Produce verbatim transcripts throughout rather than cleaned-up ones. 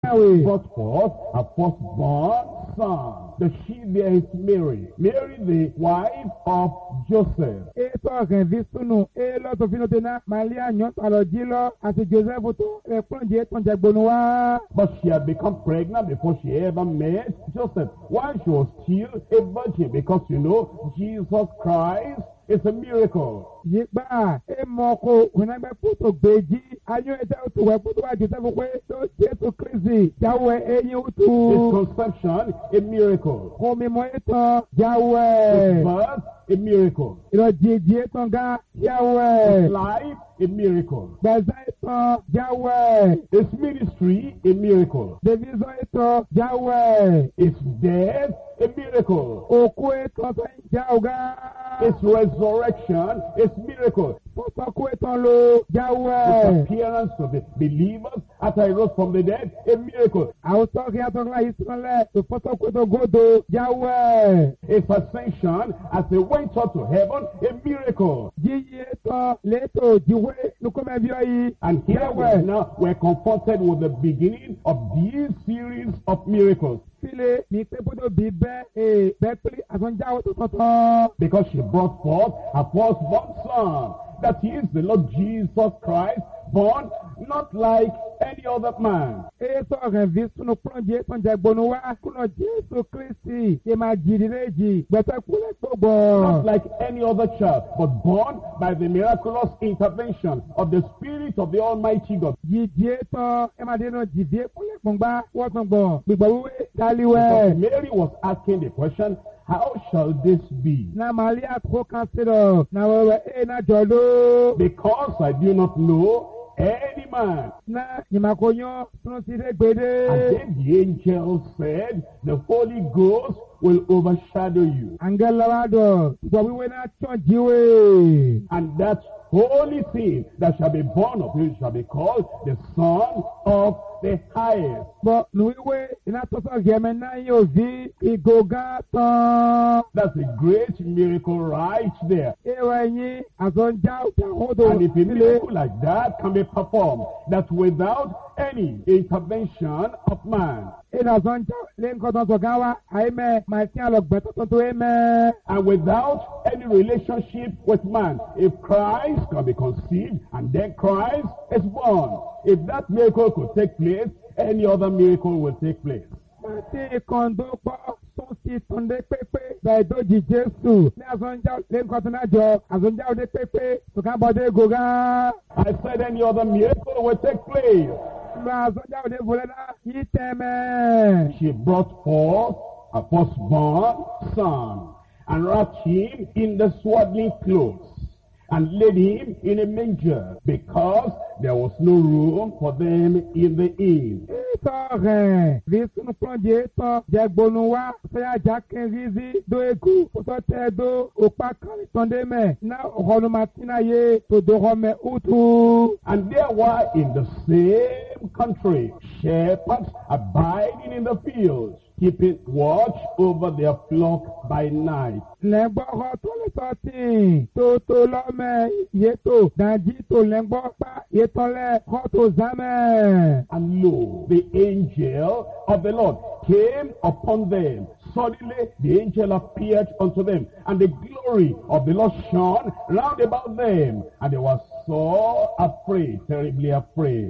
brought forth a firstborn son. The she there is Mary. Mary, the wife of Joseph. Ètò ọ̀gẹ̀ fi súnú é lọ́tọ̀ fínú tẹ́ná Màlíà yàn sọ̀rọ̀ jí lọ àti Joseph tó rẹ̀ pọ́njẹ́ tó ń jẹ gbónú wá. But she had become pregnant before she ever met Joseph while she was still a virgin, because you know Jesus Christ is a miracle. Yígbà ẹ mọ ko wọnàgbẹ́ kótó gbèjì ayé ẹ̀jẹ̀ tó wẹ̀ kótó wá Joseph pé tó Jésù Kristi jáwé ẹ̀yìn òtún. His conception, a miracle. Kò mímọ́ ètò jáwé. His birth, a miracle. Ìrọ̀jìjì ètò ga jáwé. His life, a miracle. Gbẹ̀sà ètò jáwé. His ministry, a miracle. Dèbísọ̀ ètò jáwé. His death, a miracle. Òkú ètò tó ń jáwé. His resurrection, a miracle. Fọ́sọ́kú ètò ló jáwé. His appearance to the believers after he rose from the dead, a miracle. Àwùjọ kí a tọ́ka yìí sílẹ̀ tó fọ́sọ́kú ètò gòdò jáwé. His ascension as he went up to heaven, a miracle. Jíyí ètò létò jíwé nukọ́mẹ́bíọ́ yìí. And here we now we're confronted with the beginning of this series of miracles. Sílẹ̀ ní pé bódò bí bẹ́ẹ̀ ee bẹ́ẹ̀ pé àtúnjáwó tó tọ̀tọ̀. Because she brought forth a firstborn son, that he is the Lord Jesus Christ, born not like any other man. Èso ọ̀rẹ́ fi sunu pọ́njẹ́ tọ́jà gbónú wá kúnà Jésù Kristi ṣe máa jìrì léjì gbẹ̀tẹ̀ kúlẹ̀ gbogbo. Not like any other child, but born by the miraculous intervention of the Spirit of the Almighty God. Jìjì ètò ẹ máa dénú jìdí kúlẹ̀ gbọ̀ngbà wọ́n tún gbọ̀ gbígbà wíwé dálíwẹ̀. Mary was asking the question, how shall this be? Na Màlíà kó kan sílọ̀ na wẹ̀wẹ̀ ẹ̀ náà jọ ló. Because I do not know any man. Na ìmàkóyán tún ti dé gbèdé. And then the angel said, the Holy Ghost will overshadow you. Àǹgẹ̀lọ́wádọ̀ gbọ̀ wíwé náà tán jíwé. And that holy thing that shall be born of you shall be called the Son of the Highest. Bọ̀ nùwíwé iná tọ́sọ̀ gẹ̀mẹ̀ náà yóò fi ìgògá tán. That's a great miracle right there. Ewa ẹyin àzọ̀njá òjàwọ́dọ̀ And if a miracle like that can be performed, that without any intervention of man, Ìnà àzọ̀njá lẹ́ńkọ́ tó ń sọ̀ gán wá àìmẹ́ màá kí àlọ́gbẹ́ tó tó tó ẹ̀mẹ́. and without any relationship with man, if Christ can be conceived and then Christ is born, if that miracle could take place, any other miracle will take place. Màtí ìkàndó pọ̀ tó ti túndé pépé bẹ́ẹ̀ dójì Jésù ní àzọ̀njá lẹ́ńkọ́ tó náà jọ àzọ̀njá òde pépé tó ká bọ́dé gògá. I said any other miracle will take place. Ìgbà àzọ̀njá òde fòlẹ́ náà yí tẹ́mẹ́. She brought forth a firstborn son and wrapped him in the swaddling clothes and laid him in a manger, because there was no room for them in the inn. Ètò rẹ̀ rí sunu pọ́njẹ́ tán jẹ́ gbónú wá sẹ́yà jákè rízí dó egú kótó tẹ́ dó òpá kan tọ́ndé mẹ́ ná ọ̀họ́nu màtínà yé tó dọ̀rọ̀ mẹ́ útú. And there were in the same country shepherds abiding in the fields, keeping watch over their flock by night. Lẹ́gbọ́rọ̀ tó lè tọ́ tì tó tó lọ́mẹ yétò dájí tó lẹ́gbọ́ pa yétọ́lẹ̀ kọ́ tó zámẹ́. And lo, the angel of the Lord came upon them. Suddenly the angel appeared unto them, and the glory of the Lord shone round about them, and they were so afraid, terribly afraid.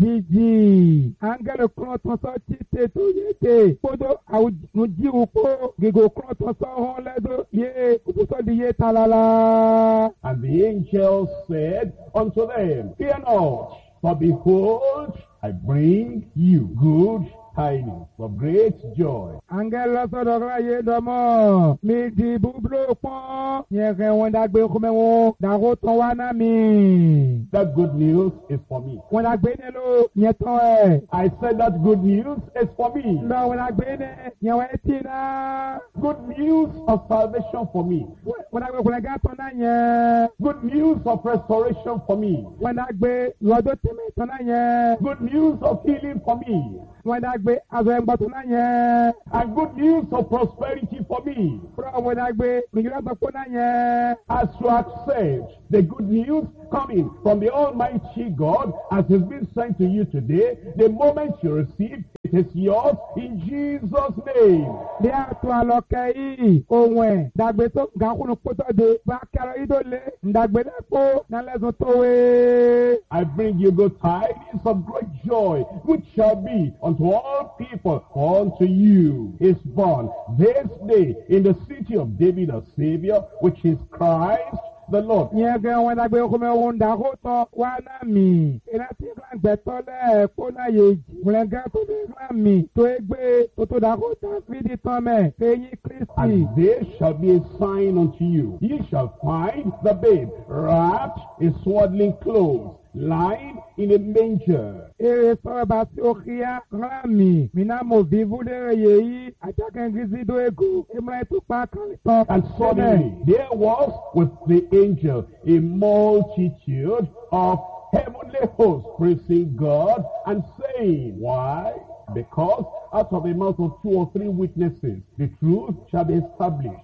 Àjèjì áńgẹ́lì kan tó sọ títẹ̀ tó yété kódó àwùjí òpó gègé kan tó sọ hàn lẹ́dọ̀ yé òpótọ́ di yé talala. And the angel said unto them, fear not, for behold, I bring you good tidings of great joy. Áńgẹ́lì lọ́sọ̀dọ̀ ráyé dọ́mọ́ mi di búbló pọ́n yẹn kẹ́ wọ́n dàgbé kọ́mẹ́ wọn dàgó tán wá náà mi. That good news is for me. Wọ́n dàgbé ní ló yẹn tán ẹ̀. I said that good news is for me. Lọ wọ́n dàgbé ní yẹn wọ́n ti náà. Good news of salvation for me. Wọ́n dàgbé kọ́lẹ̀ gá tán náà yẹn. Good news of restoration for me. Wọ́n dàgbé lọ́dọ̀ tẹ̀mẹ̀ tán náà yẹn. Good news of healing for me. Wọ́n dàgbé àzọ̀ ẹ̀gbọ́n tán náà yẹn. And good news of prosperity for me. Fúnra wọ́n dàgbé nìjọba tó kó náà yẹn. As you accept the good news coming from the Almighty God as it's been sent to you today, the moment you receive, it is yours in Jesus' name. Bí a tún àlọ́kẹ́ yìí, ohun ẹ̀ dàgbé tó gàkúnú pótó de bá kẹrọ ìdólé ǹdàgbé lẹ́kọ́ nálẹ́sùn tó wé. I bring you good tidings of great joy, which shall be unto all people, for unto you is born this day in the city of David a Savior, which is Christ the Lord. Yẹn gẹ wọn dàgbé okòmẹ ohun dàkó tọ wá náà mì. Iná tí gbàgbẹ́ tọ́lẹ̀ kó náà yé jì. Mùlẹ̀gẹ́ tó dé náà mì tó é gbé tó tó dàkó tán fídí tán mẹ́ fẹ́yìn Kristi. And there shall be a sign unto you. Ye shall find the babe wrapped in swaddling clothes, lying in a manger. Ere sọ̀rọ̀ bá tí ó kíá rán mi. Mìíràn mo bí vúlẹ̀ yẹ yí àjàkẹ́ngísí dó ego. Ìmúra ètò pa kan tán. And suddenly there was with the angel a multitude of heavenly hosts praising God and saying, why? Because out of the mouth of two or three witnesses the truth shall be established.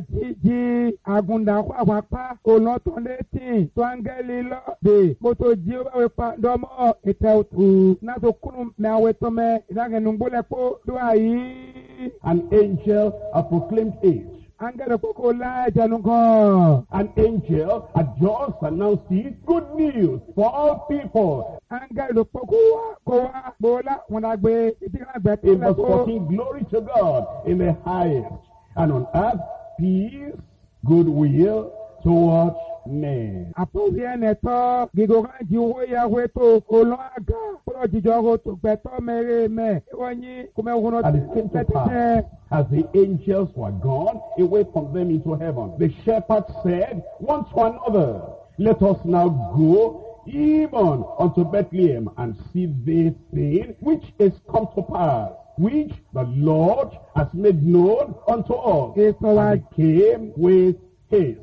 Àjíjí àgùndàkú àpapá olótọ́ létí tó áńgẹ́lì lọ́dẹ kótó jí ó báwé pa dọ́mọ́ ìtẹ̀ òtù náà tó kúnnù mẹ́wé tó mẹ́ ìdágẹ̀nùgbólẹ́pọ̀ lóà yìí. An angel had proclaimed it. Áńgẹ́lì kókó láìjẹnu kan. An angel had just announced it. Good news for all people. Áńgẹ́lì kókó wá kó wá gbóòlá wọn dàgbé ìdílágbẹ́ tó In verse lẹ́kọ́. fourteen, glory to God in the highest, and on earth peace, goodwill towards men. Àpòsí ẹnẹ tọ́ gígóra jí owó yàwé tó olọ́ àgá kúrò jíjọ owó tó gbẹ̀tọ́ mẹ́rẹ́ mẹ́. Wọ́n yí kúmẹ́wọ́n And it came to pass, as the angels were gone away from them into heaven, the shepherds said one to another, let us now go even unto Bethlehem and see this thing which is come to pass, which the Lord has made known unto us. Yes, all right. And he came with haste.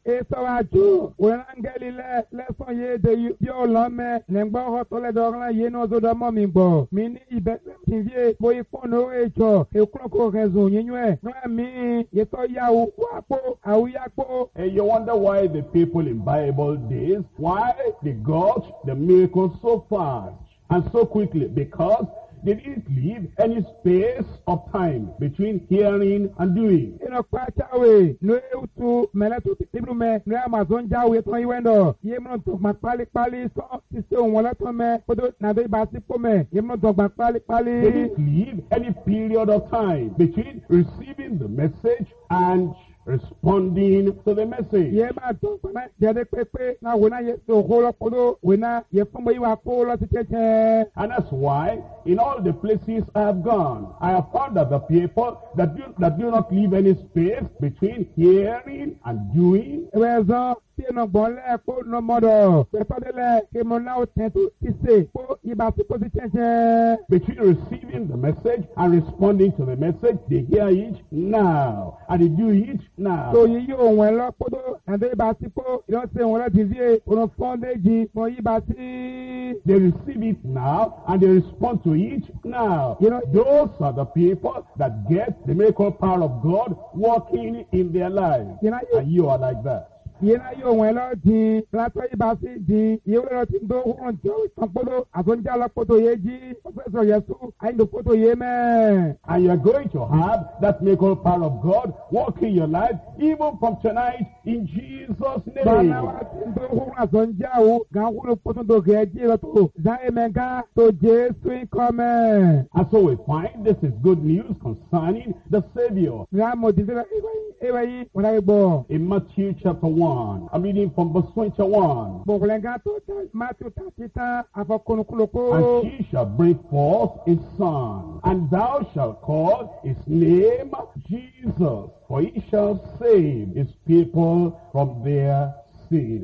Ìsọ̀wájú wẹ̀rángẹ́lì lẹ́sàn yé de bí ọlọ́mẹ lẹ́gbọ́n ọ̀rọ̀ tó lẹ́dọ̀ ọ̀rọ̀ yé náà tó dọ́mọ́ mi gbọ̀. Mi ní ibẹ̀ tí ń fi èpo ìpọ́nù èjọ èkúrọ̀kọ̀ rẹ̀ zùn yín ẹ̀. Náà mi yẹtọ̀ yàwó wápò àwùyápò. And you wonder why the people in Bible days, why they got the miracles so fast and so quickly, because they didn't leave any space of time between hearing and doing. Ino kwachawe no eutu meletu tiblu me no Amazon jawe to iwendo yemno to ma pali pali so ti se won la to me podo na do ba si po me yemno to gba pali pali. They didn't leave any period of time between receiving the message and responding to the message. Ye ma to pa jade pepe na wona ye to holo podo wona ye fombo yi wa ko lo ti cheche. And that's why in all the places I have gone, I have found that the people that do, that do not leave any space between hearing and doing. Rezo ti no gbonle ko no modo pe todele ke mo na o tentu ti se po iba ti po ti cheche. Between receiving the message and responding to the message, they hear it now and they do it now. So yi yo won lo podo and they ba ti po you don't say won la ti vie on fondeji mo yi ba ti. They receive it now and they respond to it now. You know, those are the people that get the miracle power of God working in their lives. You know, you, and you are like that. Yena yo won lo di lato ibasi di ye lo ti do won jo podo azonja la poto yeji professor Yesu I do poto ye me. And you are going to have that miracle power of God working your life even from tonight in Jesus' name. Bana wa ti do won azonja o ga wo poto do geji lo to za emega to Jesu come. And so we find this is good news concerning the Savior. Ya mo di se ewa yi wona gbo. In Matthew chapter one, I'm reading from verse twenty-one. Matthew thirty, and she shall bring forth a son, and thou shalt call his name Jesus, for he shall save his people from their sins.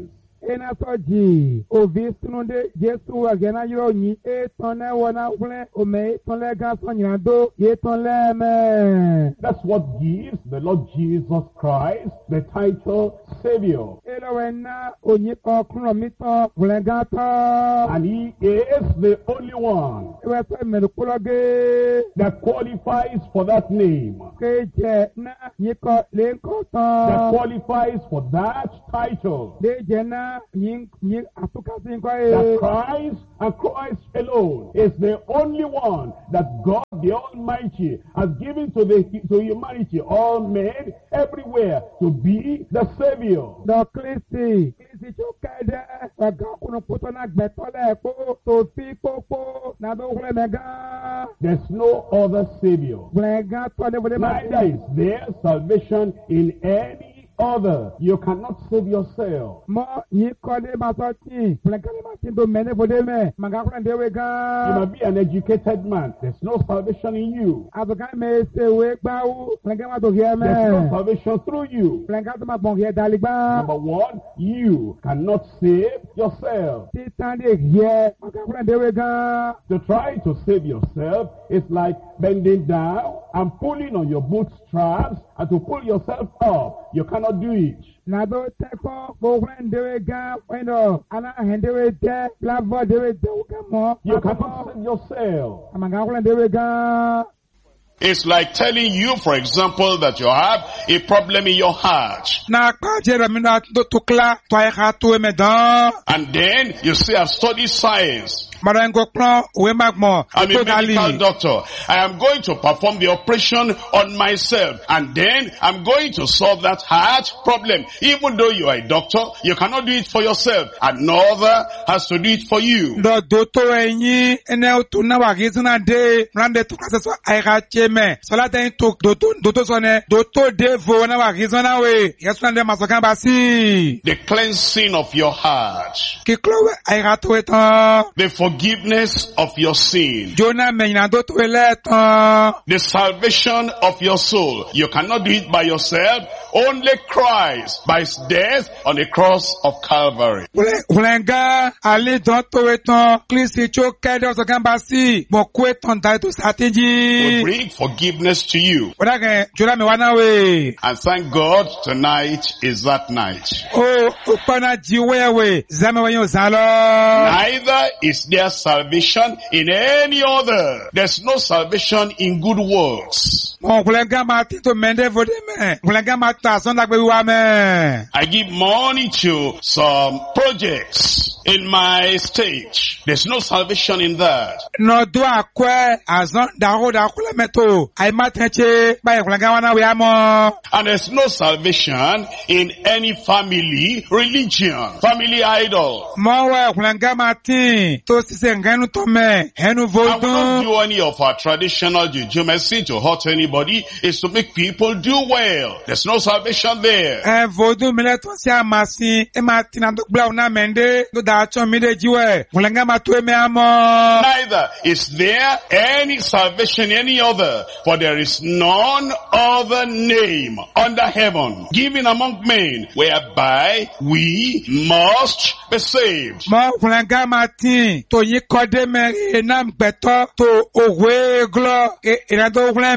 ena soji ovi sununde Jesu agena yiro nyi e tonne wona wule o me tonle ga sonya do ye tonle me. That's what gives the Lord Jesus Christ the title Savior. Elo wena onyi ko kuno mito wule ga to. And he is the only one Ewe so me kuloge that qualifies for that name, ke je na nyi ko le ko to. that qualifies for that title. De je na nyi nyi atuka sin ko That e. Christ and Christ alone is the only one that God the Almighty has given to the to humanity, all men everywhere, to be the Savior. Do Kristi Kristi chokede aga kuno puto na gbetole po to fi popo na do wule mega. There's no other Savior. Wule ga to de wule ma. Neither is there salvation in any other. You cannot save yourself. Mo yi kode ma so ti wule ga ma ti do mene fo de me maga kuno de we You ga. might be an educated man. There's no salvation in you. Abuka me se we gba u wule ga ma to ye me. There's no salvation through you. Wule ga to ma bon ye daligba. Number one, you cannot save yourself. Ti tan de ye maga kuno de we ga. To try to save yourself is like bending down and pulling on your bootstraps and to pull yourself up. You cannot do it. Na do teko bo wule de we ga wendo ana hende we de la vo de we de u ga mo. You cannot save yourself. Maga kuno de we ga. It's like telling you, for example, that you have a problem in your heart. Na kwa jera mina do tukla to ay khatu me dan. And then you say, I've studied science. Marango plan we magmo. I'm a To gali. medical doctor. I am going to perform the operation on myself. And then I'm going to solve that heart problem. Even though you are a doctor, you cannot do it for yourself. Another has to do it for you. Do doto enyi ene utu na wagizuna de rande to kasa so ay khache me. So la den to doto doto so ne doto de vo na wagizuna we. Yesu nde masokan basi. The cleansing of your heart. Ki klowe ay khatu etan. The forgiveness of your sin. Jona me na doto ele tan. The salvation of your soul. You cannot do it by yourself. Only Christ by his death on the cross of Calvary. Ulenga ali don to etan. Kristi cho kede masokan basi. Mo ku etan dai to Will strategy. bring forgiveness to you. Oda ke jola me wana we. And thank God tonight is that night. O upana jiwewe zame wanyo zalo. Neither is there salvation in any other. There's no salvation in good works. Mon kulenga mati to mende vode me. Kulenga mata son la gbe wa me. I give money to some projects in my state. There's no salvation in that. No do akwe azon da ho da kule meto. Ai matenche ba kulenga wana we amo. And there's no salvation in any family religion, family idol. Mo we kulenga mati to sise ngenu to me. Henu And we don't vodun. do any of our traditional jujumacy to hurt anybody. It's to make people do well. There's no salvation there. Eh vodun mele to si amasi. E mati na do bla una mende. Do da cho mi de jiwe. Kulenga matu e me amo. Neither is there any salvation in any other, for there is none other name under heaven given among men whereby we must be saved. Mo kulenga mati to yi kode me enam beto to owe glo e irado kulen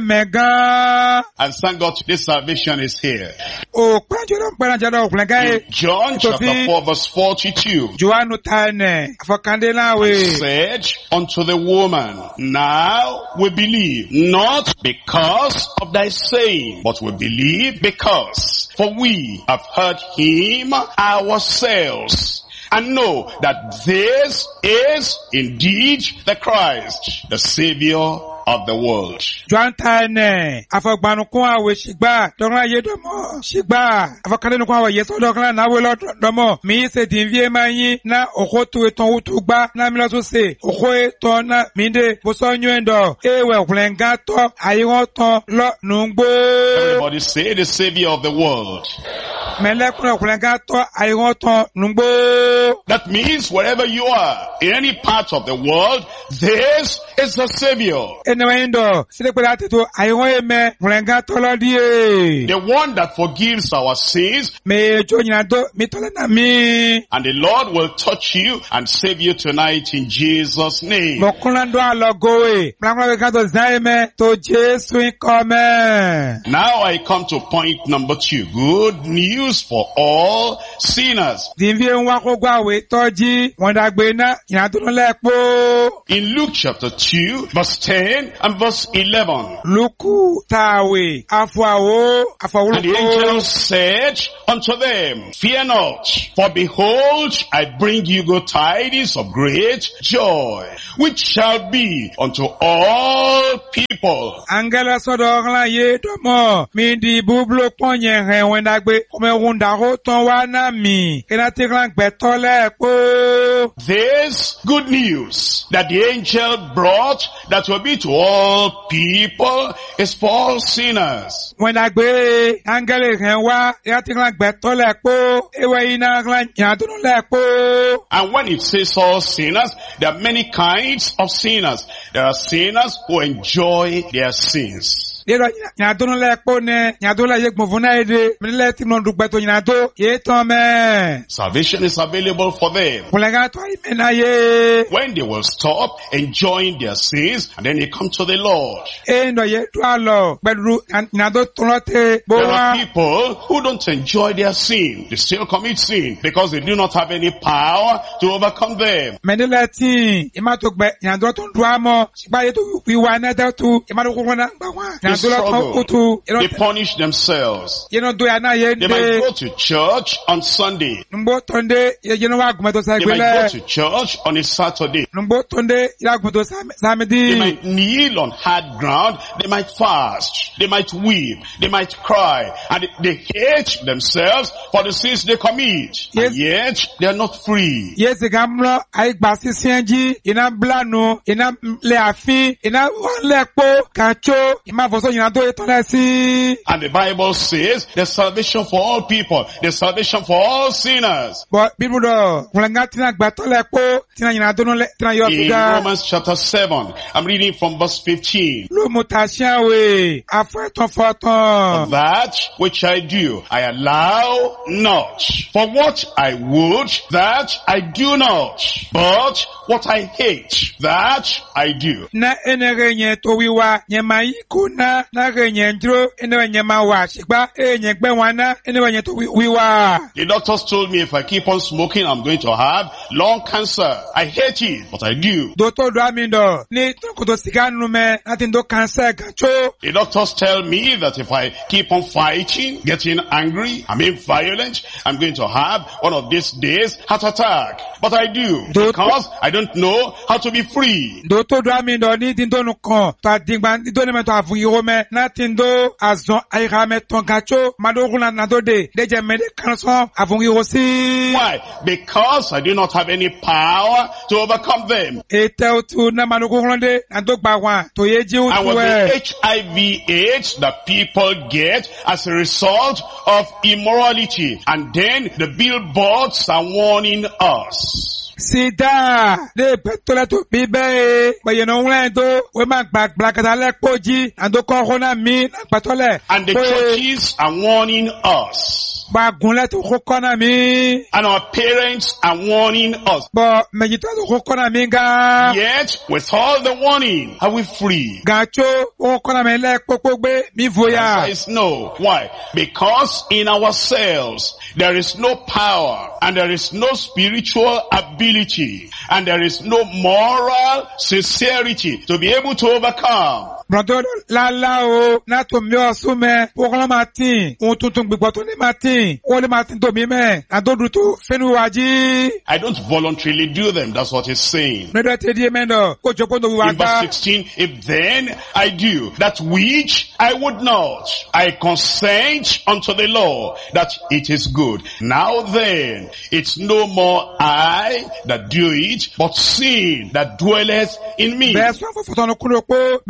mega And thank God this salvation is here. o kwanjoro kwanjoro kulenga In e John chapter four verse forty-two, Joanu tane afakande na we said unto the woman, now we believe, not because of thy saying, but we believe because, for we have heard him ourselves, and know that this is indeed the Christ, the Savior of the world. Joan tane afagbanu kun awe shigba donra ye domo shigba afakande kun awe yeso dokla na we lo domo mi se dinvie mayin na okotu eton utugba na mi lo so se oko eton na mi de boso nyendo ewe kulenga to ayi won ton lo nungbo. Everybody say the Savior of the world. Mẹ́lẹ́kùnrin ọkùnrin ká tọ́ àìwọ́n tán nùgbó. That means wherever you are, in any part of the world, this is the Savior. Ẹnìwọ̀n dọ̀ sílẹ̀ pẹ̀lú àtẹ̀tọ̀ àìwọ́n ẹ̀mẹ́ ọkùnrin ká tọ́lọ́ díẹ̀. The one that forgives our sins. Mẹ́jọ ìyàdó mi tọ́lẹ̀ náà mi. And the Lord will touch you and save you tonight in Jesus' name. Lọ́kùnrin dọ́ àlọ́gọ́wé. Pẹ̀lú ká tó zá ẹ̀mẹ́ tó Jésù ikọ̀ mẹ́. Now I come to point number two. Good news for all sinners. Dìbí ń wá kó gbàwé tọ́jí wọn dàgbé náà ìyàtọ̀ lẹ́pọ̀. In Luke chapter two, verse ten and verse eleven. Luku tàwé àfọwọ́ àfọwọ́. And the angel said unto them, Fear not, for behold, I bring you good tidings of great joy, which shall be unto all people. Angela sọ̀dọ̀ ọ̀gá yé dọ́mọ̀ mi di búblò pọ̀nyẹ̀ hẹ̀ wọ́n dàgbé ọmọ ẹ̀hún dàgbó tán wá náà mi kí náà ti kàn gbẹ̀tọ́ lẹ́ẹ̀kọ́. This good news that the angel brought that will be to all people is for all sinners. Wọ́n dàgbé Angela hẹ̀ wá kí náà ti kàn gbẹ̀tọ́ lẹ́ẹ̀kọ́ ewé iná kàn yàtọ̀ lẹ́ẹ̀kọ́. And when it says all sinners, there are many kinds of sinners. There are sinners who enjoy their sins. Yẹ́rọ nyàdó lẹ kpó nẹ nyàdó lẹ yẹ gbọ̀nfún náà yé de mílẹ̀ tí mo dùgbẹ́ tó nyàdó yé tán mẹ́. Salvation is available for them. Kùlẹ̀ká tó ayé mẹ́ náà yé. When they will stop enjoying their sins and then they come to the Lord. Ẹ nọ yẹ tó a lọ pẹ̀lú nyàdó tó lọ tẹ bó There wá. are people who don't enjoy their sin. They still commit sin because they do not have any power to overcome them. Mẹ́ndínlẹ̀ tí ìmá tó gbẹ nyàdó tó dùn àmọ́ ṣùgbọ́n ayé tó wíwá náà tẹ́ tu ìmá tó kúkú náà gbà wá. They struggle. They punish themselves. Yẹ́nà tó yà náà yé They dé. might go to church on Sunday. Nùgbó tó ń dé yẹ́nà wà gùnmẹ́ tó They sàgbé might go lẹ̀. to church on a Saturday. Nùgbó tó ń dé yẹ́nà gùnmẹ́ tó sàmídì. They might kneel on hard ground. They might fast. They might weep. They might cry. And they hate themselves for the sins they commit. And yet, they are not free. Yéèsì ká mọ́ àyígbà sísí ẹnjí, iná blánu, iná lẹ́ àfin, iná wọ́n lẹ́pọ̀, kàchó, ìmá fọ́sọ́ yìí náà tó yẹ tọ́lẹ̀ sí. And the Bible says there's salvation for all people. There's salvation for all sinners. Bọ̀ bíbú dọ̀, kùnlẹ̀ngá tí náà gbà tọ́lẹ̀ pọ̀, tí náà yìí náà tó nọ́lẹ̀, tí náà yọ In fúgá. Romans chapter seven, I'm reading from verse fifteen. Ló mú ta ṣáwé, afẹ́tàn fọ́tàn. That which I do, I allow not. For what I would, that I do not. But what I hate, that I do. Na ẹnẹrẹ yẹn tó wíwá, yẹn máa yí kó ná, náà rẹ yẹn dúró, ẹnẹrẹ yẹn máa wà, ṣùgbọ́n èèyàn gbẹ́ wọn ná, ẹnẹrẹ yẹn tó wíwá. The doctors told me if I keep on smoking, I'm going to have lung cancer. I hate it, but I do. Dòtò dọ́ àmì dọ̀, ní tọkọtò sìgá nù mẹ́, láti ń dó kánsẹ̀ gàchó. The doctors tell me that if I keep on fighting, getting angry, I'm being violent, I'm going to have one of these days heart attack. But I do, because I don't know how to be free. Dòtò dọ́ àmì dọ̀ ní tí ń dónú kan, tó àdìgbà ní dóní mẹ́tọ́ àfúnyíwó mẹ́, láti ń dó àzọ àyíká mẹ́tọ́ gàchó, màdókùn náà nàdó dé, déjẹ́ mẹ́dẹ́ kánṣán àfúnyíwó sí. Why? Because I do not have any power to overcome them. Ètè òtún náà màdókùn dé, nàdó gbà wọn, tó yé jí And òtún with ẹ̀. the H I V AIDS that people get as a result of immorality. And then the billboards are warning us. Sida, de petola tu bibe, baye no wlen do, we ma gbag blakata le poji, ando korona mi, patole. And the churches are warning us. Ba gunle tu kokona mi. And our parents are warning us. Ba mejita tu kokona mi ga. Yet, with all the warning, are we free? Gacho, kokona me le kokogbe, mi The voya. answer is no. Why? Because in ourselves, there is no power, and there is no spiritual ability, and there is no moral sincerity to be able to overcome. Brother la la o, na to mi osume, kokona matin, un tuntun gbigbo to ni matin, o le matin to mi me, ando du to fenu waji. I don't voluntarily do them. That's what he's saying. Medo te di mendo, ko joko do In verse waga. sixteen, if then I do that which I would not, I consent unto the law that it is good. Now then, it's no more I that do it, but sin that dwelleth in me. Bẹ́ẹ̀ sọ fún fọ́tọ́nù kúrò pé bẹ́ẹ̀ ni ẹ̀wù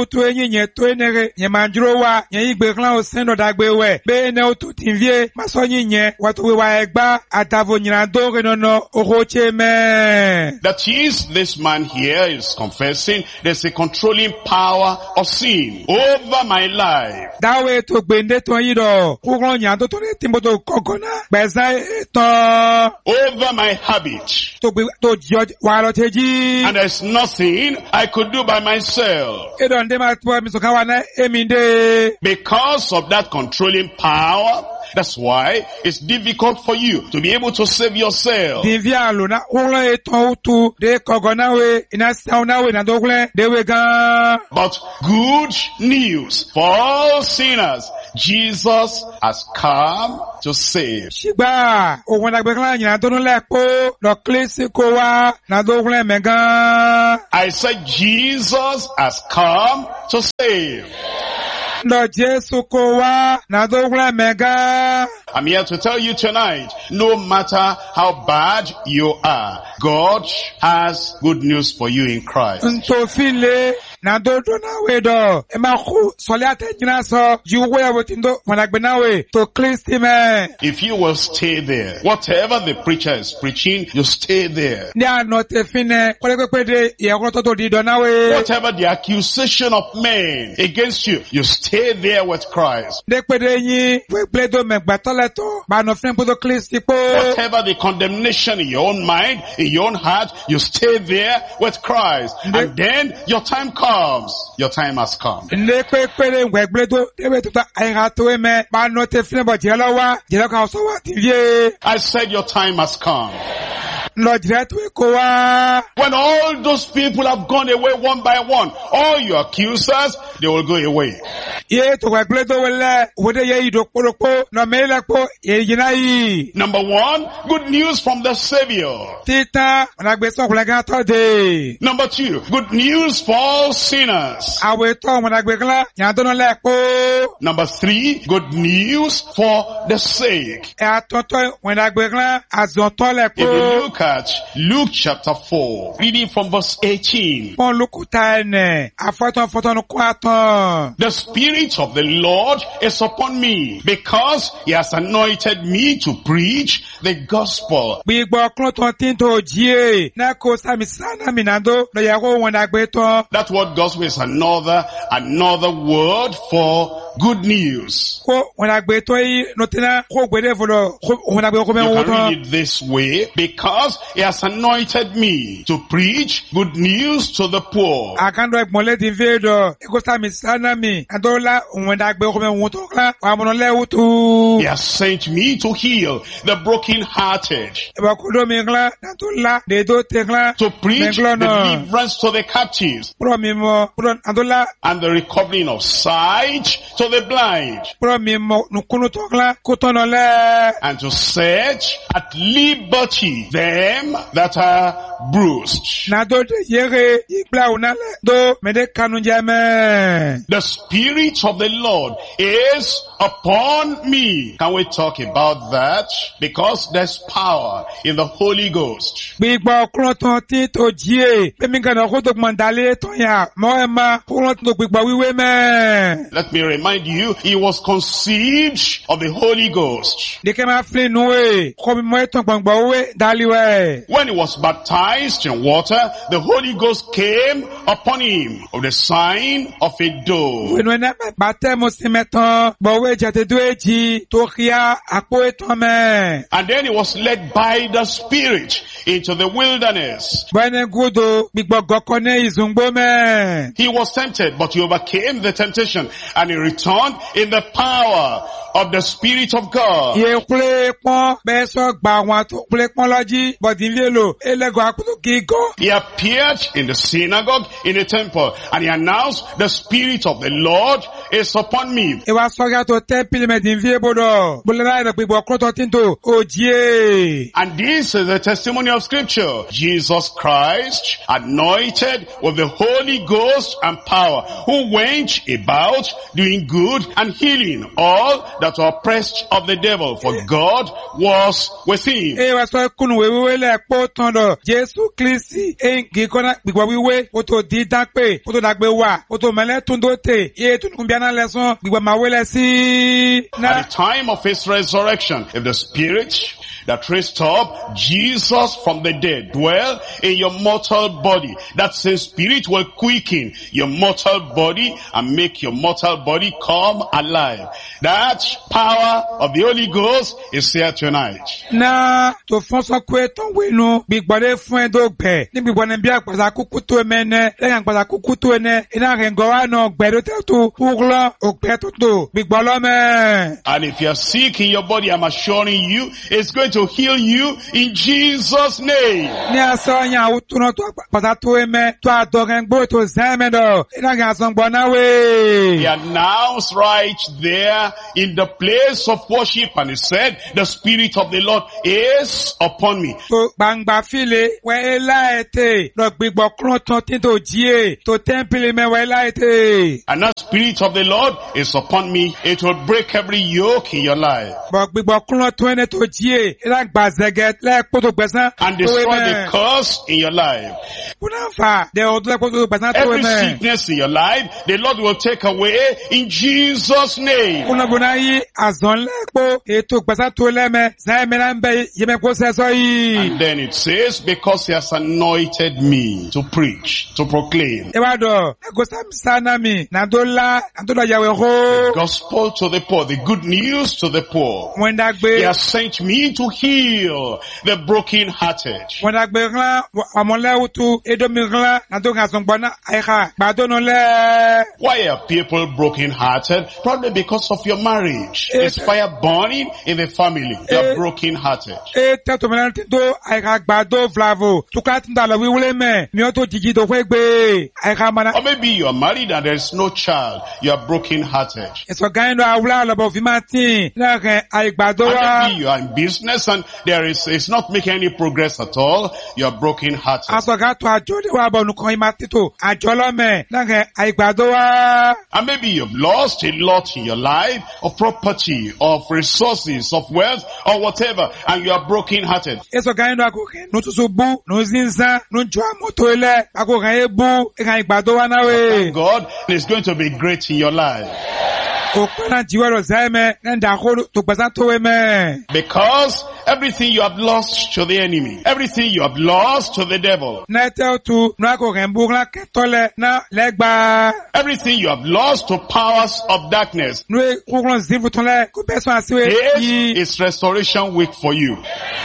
utu enyi nye to enere nye manjuro wa nye igbe klan o sendo dagbe we be ene utu tinvie maso nyi nye watu we wa egba atavo nyirando renono ohoche me. That is, this man here is confessing there's a controlling power of sin over my life. Dawe to gbende to yido kugron nyando to ne timboto kokona beza to over my habit. To be to judge walo teji. And there's nothing I could do by myself. E don de ma to mi so kawana eminde. Because of that controlling power, that's why it's difficult for you to be able to save yourself. Divialo na ula eton utu de kogona we ina sauna we na dogle de we gan. But good news for all sinners. Jesus has come to save. Shiba o wona gbe kan yin adonu lepo lo klesi ko wa na dogle megan. I said Jesus has come to save. Lord Jesu ko wa na dogle mega. I'm here to tell you tonight, no matter how bad you are, God has good news for you in Christ. Nto file na dodo na we do e ma khu sole atejina so juwe abotindo wanagbe na we to Christ me. If you will stay there, whatever the preacher is preaching, you stay there. Ni anote fine kole pepe de ye ko to di do na we. Whatever the accusation of men against you, you stay there with Christ. De pede yin we bledo me gbatole to ba no fine po to Christ po. Whatever the condemnation in your own mind, in your own heart, you stay there with Christ. And then your time comes. Your time has come. Ne pepere we bledo de we to ai ha to me ba no te fine bo jelo wa jelo ka so wa ti vie. I said your time has come. Lord, when all those people have gone away one by one, all your accusers, they will go away. Number one, good news from the Savior. Number two, good news for all sinners. Number three, good news for the sick. If you look at Luke chapter four, reading from verse eighteen. The Spirit of the Lord is upon me, because He has anointed me to preach the gospel. That word gospel is another, another word for good news. You can read it this way, because He has anointed me to preach good news to the poor. He has sent me to heal the brokenhearted, to preach deliverance to the captives, and the recovering of sight to the blind, and to set at liberty them that are bruised. The Spirit of the Lord is upon me. Can we talk about that? Because there's power in the Holy Ghost. Let me remind you, He was conceived of the Holy Ghost. When He was baptized in water, the Holy Ghost came upon Him of the sign of a dove. And then He was led by the Spirit into the wilderness. He was tempted, but He overcame the temptation, and He returned in the power of the Spirit of God. He appeared in the synagogue, in the temple, and He announced, the Spirit of the Lord is upon me. tẹ́ḿpìlì mẹ́dínvíé bọ́dọ̀. Bọ́lá ìdàgbé bọ̀ kọ́tọ̀ tíntò òjìé. And this is the testimony of Scripture. Jesus Christ, anointed with the Holy Ghost and power, who went about doing good and healing all that were oppressed of the devil, for God was with him. E wa sọ kunu wewe le po tondo Jésù Kristi en gikona gbigbo wiwe o to di dape o to dagbe wa o to mele tundo te ye tun biana leson gbigbo ma wele si na At the time of his resurrection, if the Spirit that raised up Jesus from the dead dwell in your mortal body, that same Spirit will quicken your mortal body and make your mortal body come alive. That power of the Holy Ghost is here tonight. na to fonso kwe ton wenu gbigbo le fun do gbe ni gbigbo ne bi apasa kuku to emene le yan apasa kuku to ene ina rengo wa no gbe do te tu uglo ogbe to to gbigbo lo me. And if you're sick in your body, I'm assuring you, it's going to heal you in Jesus' name. Ni aso nya utuno to apasa to eme to adoren gbo to zeme do ina ga son gbo na we. He announced right there in the place of worship, and he said, the Spirit of the Lord is upon me. To gbangba file we la ete lo gbigbo kron ton tinto jie to temple me we la ete. And that Spirit of the Lord is upon me. It will break every yoke in your life Bo gbigbo kron to ene to jie ila gba zeget le poto gbesan and destroy the curse in your life. kuna fa de o le poto gbesan to Every me. sickness in your life, the Lord will take away in Jesus' name. Kuna bona yi azon le po eto gbesan to le me zan me na nbe ye me ko se so yi. And then it says, because he has anointed me to preach, to proclaim E wa do e go sam sana mi na do la na do yawe ho gospel to the poor, the good news to the poor. when da He gbe has sent me to heal the brokenhearted. when da gbe ran amole utu edo mi ran na do ga son gbona ai ka gba do no le. Why are people brokenhearted? Probably because of your marriage. There's fire burning in the family. They're brokenhearted. E te to mena ti do ai ka gba do flavo to ka tin da lo wi wule me mi o to jiji do fe gbe ai ka mana Or maybe you are married and there is no child. You are brokenhearted. eso gain do awla lo bo fi ma tin na kan ai gba do And wa maybe you are in business and there is, it's not making any progress at all. You are brokenhearted. aso ga to ajo le wa bo nu kan ma ti to ajo lo me na kan ai gba do wa. And maybe you've lost a lot in your life of property, of resources, of wealth, or whatever, and you are brokenhearted. Eso gain do akoke no tusu bu no zinza no jo moto ele akoke e bu e kan gba do wa na we. God is going to be great in your life. O kana jiwero zaime na nda ko to gbasan to we me. Because everything you have lost to the enemy, everything you have lost to the devil, Na te tu no akoke mbu la ketole na legba. everything you have lost to powers of darkness, No e kuglon zivu ton le ko beso asiwe this yi is restoration week for you.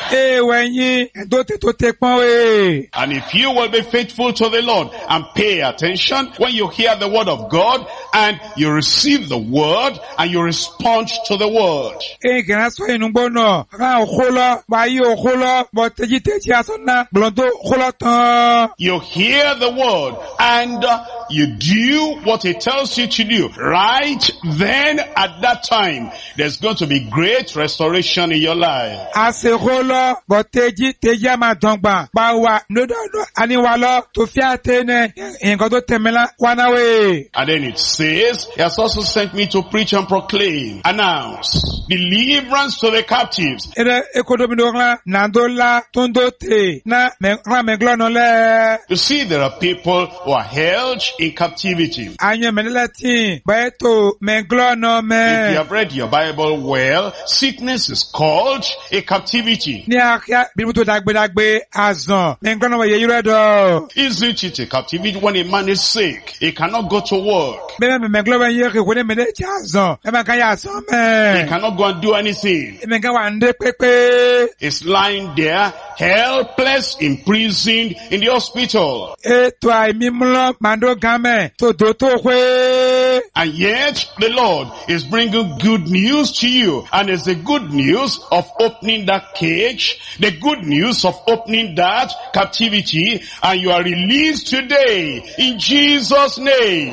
e wenyi do te to te pon we. And if you will be faithful to the Lord and pay attention when you hear the word of God and you receive the word and you respond to the word. E gana so inu gbono ra okolo wa yi okolo bo teji teji asona blondo okolo tan. You hear the word and uh, you do what it tells you to do. Right then at that time, there's going to be great restoration in your life. Ase okolo bo teji teji ama dongba ba wa no do do ani wa lo to fi atene nkan to temela wa na we. And then it says, he has also sent me to preach and proclaim, announce deliverance to the captives. Ere ekodomi do la nandola tondo te na me ra me glono le. You see, there are people who are held in captivity. Anye menele tin ba to me glono If you me. have read your Bible well, sickness is called a captivity. Ni akia bi to dagbe dagbe azan me glono we yire do. Isn't it a captivity when a man is sick? He cannot go to work. Me me me glono yire ko ne me de azan. E ma kan ya azan He me. cannot go and do anything. E me kan wa nde pepe. He's lying there, helpless, imprisoned in the hospital. E to ai mi mlo mando game to do to kwe. And yet the Lord is bringing good news to you. And it's the good news of opening that cage, the good news of opening that captivity, and you are released today in Jesus' name.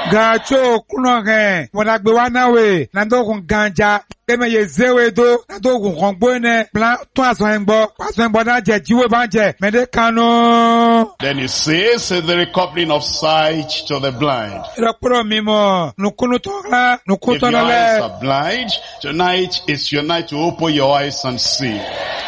Gacho kunoge, wanagbe wanawe, nandogun ganja, eme ye zewe do, nandogun kongbone, plan to aswengbo, aswengbo na je jiwe banje, mede kano. Then it says uh, the recovering of sight to the blind. Irakuro mimo, nukunu tola, If your nukutola eyes le. are blind, tonight is your night to open your eyes and see.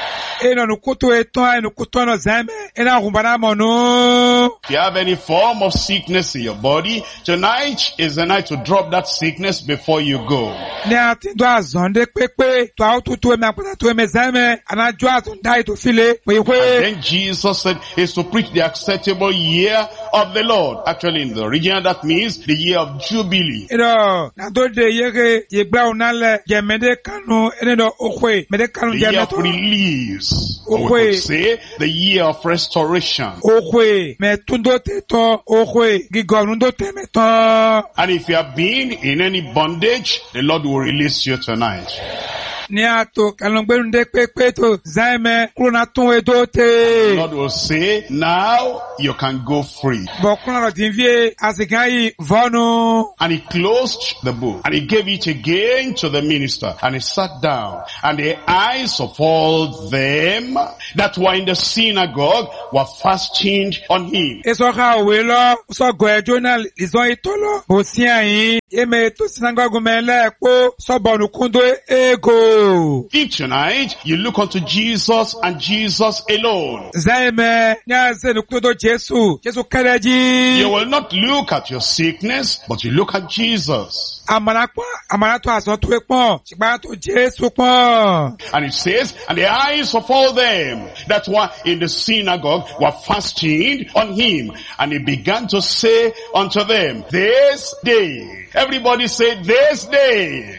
Eno nukutu eto, nukutu no zeme, ena kumbana mono. If you have any form of sickness in your body, tonight is the night to drop that sickness before you go. Ne ati do azonde pepe, to autu tu eme akpata tu eme zeme, anaju azondai to file, wewe. Then Jesus said is to preach the acceptable year of the Lord. Actually in the original that means the year of Jubilee. Eno, na do de yege, yegba unale, ye mede kanu, ene do okwe, mede kanu The je year of meto. release. Or we could say the year of restoration. Okwe, me tundo teto, okwe, gigonundo temeto. And if you have been in any bondage, the Lord will release you tonight. Ni ato, kalongbenunde pepe to, zaime, kuna tunwe The dote. Lord will say, now you can go free. Bo kuna lo dinvie, asigayi, vono. And he closed the book and he gave it again to the minister and he sat down, and the eyes of all them that were in the synagogue were fastened on him. Eso ka welo, so goe journal, izon itolo, bosi ayin, yeme to sinagogu mele, po, so bonu kundo ego. If tonight you look unto Jesus and Jesus alone, Zaime, nyaze nukudo Jesu, Jesu kereji. you will not look at your sickness, but you look at Jesus. Amanakwa, amanato aso tu ekpon, chikbanato Jesu pon. And it says, and the eyes of all them that were in the synagogue were fastened on him. And he began to say unto them, this day. Everybody say, this day.